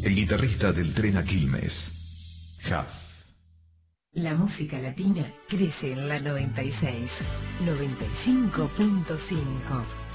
el guitarrista del Tren a Quilmes, Huff. La música latina crece en la 96, 95.5.